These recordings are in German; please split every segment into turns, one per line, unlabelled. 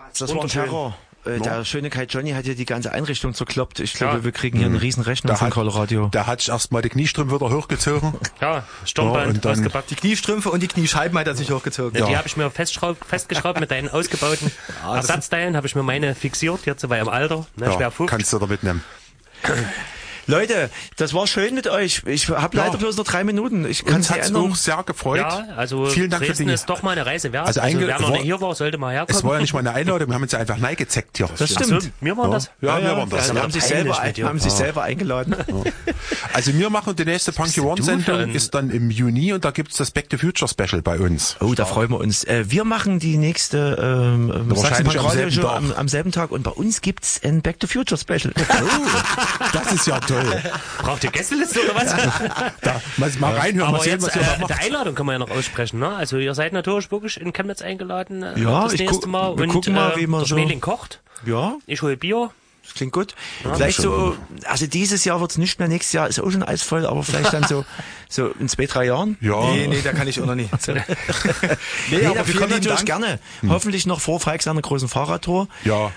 Das war ein Terror. Der schöne Kai Johnny hat hier die ganze Einrichtung zerkloppt. Ich glaube, wir kriegen hier eine riesen Rechnung von Coloradio.
Da hat sich erstmal die Kniestrümpfe wieder hochgezogen.
Ja, Sturmband ausgepackt.
Die Kniestrümpfe und die Kniescheiben hat er sich hochgezogen.
Ja. Die habe ich mir festgeschraubt mit deinen ausgebauten Ersatzteilen. Habe ich mir meine fixiert, jetzt bei im Alter. Ne, schwer 50.
Kannst du da mitnehmen.
Leute, das war schön mit euch. Ich habe leider bloß noch 3 Minuten. Ich kann es
auch sehr gefreut.
Ja, also
vielen Dank
Dresden
für
ist doch mal eine Reise wert.
Also
wer noch nicht hier war, sollte mal herkommen.
Es war ja nicht mal eine Einladung, wir haben uns ja einfach neigezeckt hier.
Das stimmt.
So, wir waren das?
Ja, wir waren das.
Wir haben sich selber eingeladen.
Also wir machen die nächste Punky One Sendung ist dann im Juni und da gibt's das Back to Future Special bei uns.
Oh, da freuen wir uns. Wir machen die nächste
wahrscheinlich
am selben Tag und bei uns gibt's ein Back to Future Special.
Oh, das ist ja toll.
Braucht ihr Gästeliste oder was?
Mal reinhören,
aber jetzt, der Einladung kann man ja noch aussprechen, ne? Also ihr seid natürlich wirklich in Chemnitz eingeladen.
Ja,
das nächste Mal.
Wir gucken mal, wie man
der Schmeling kocht.
Ja.
Ich hole Bier.
Das klingt gut. Ja, vielleicht so, also dieses Jahr wird's nicht mehr, nächstes Jahr ist auch schon alles voll, aber vielleicht dann so in 2-3 Jahren.
Ja.
Nee, da kann ich auch noch nicht. Nee, aber wir kommen natürlich gerne. Hoffentlich noch vor Falk seiner großen Fahrradtour.
Ja.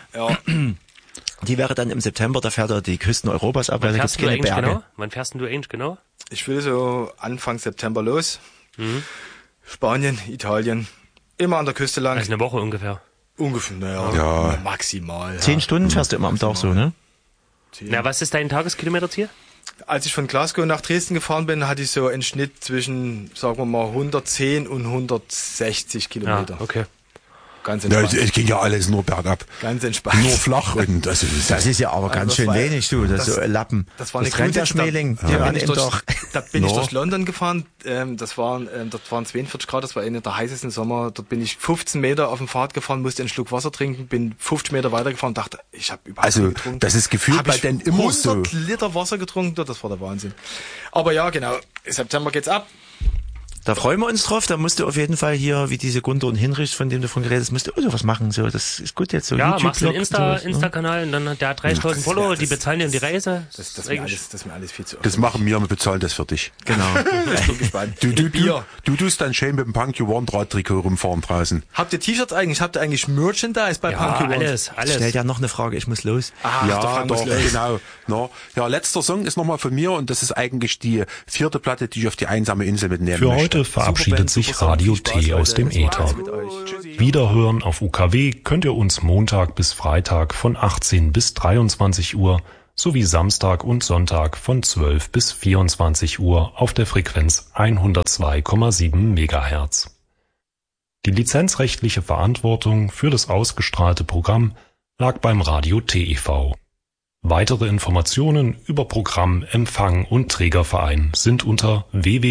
Die wäre dann im September, da fährt er die Küsten Europas ab, weil da gibt's keine Berge.
Genau? Wann fährst du eigentlich genau?
Ich will so Anfang September los. Spanien, Italien, immer an der Küste lang.
Also eine Woche ungefähr.
Ungefähr, maximal.
10 Stunden fährst du immer am Tag so, ne?
Na, was ist dein Tageskilometerziel?
Als ich von Glasgow nach Dresden gefahren bin, hatte ich so einen Schnitt zwischen, sagen wir mal, 110 und 160 Kilometer.
Ah, okay.
Ganz entspannt. Es ging ja alles nur bergab.
Ganz entspannt.
Nur flach und das
ist ja aber ganz schön wenig, du. Das so Lappen.
Das war eine
gute der Schmeling.
Da bin ich durch London gefahren. Dort waren 42 Grad. Das war einer der heißesten Sommer. Dort bin ich 15 Meter auf dem Fahrrad gefahren, musste einen Schluck Wasser trinken, bin 50 Meter weitergefahren, dachte, ich habe überhaupt nicht getrunken.
Das ist gefühlt bei denn immer so.
100 Liter Wasser getrunken, das war der Wahnsinn. Aber ja, genau. September geht's ab.
Da freuen wir uns drauf. Da musst du auf jeden Fall hier, wie diese Gunter und Hinrich, von dem du von geredet hast, musst du sowas machen. So, das ist gut jetzt so.
Ja, machst du einen Insta-Kanal und dann hat der 30.000 Follower, die bezahlen dir die Reise.
Das ist mir alles viel zu
Das machen wir bezahlen das für dich.
Genau.
Ich bin gespannt.
Du tust dann schön mit dem Punky One Drahttrikot rumfahren draußen.
Habt ihr T-Shirts eigentlich? Habt ihr eigentlich Merchandise bei Punky One?
Alles.
Stellt ja noch eine Frage, ich muss los.
Doch, genau. No. Ja, letzter Song ist nochmal von mir und das ist eigentlich die 4. Platte, die ich auf die einsame Insel mitnehmen möchte.
Für heute verabschiedet sich Radio T aus dem Äther. Wiederhören auf UKW könnt ihr uns Montag bis Freitag von 18 bis 23 Uhr sowie Samstag und Sonntag von 12 bis 24 Uhr auf der Frequenz 102,7 MHz. Die lizenzrechtliche Verantwortung für das ausgestrahlte Programm lag beim Radio T e.V. Weitere Informationen über Programm, Empfang und Trägerverein sind unter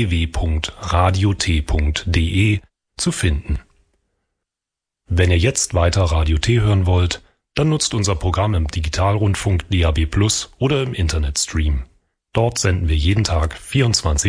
www.radiot.de zu finden. Wenn ihr jetzt weiter Radio T hören wollt, dann nutzt unser Programm im Digitalrundfunk DAB+ oder im Internetstream. Dort senden wir jeden Tag 24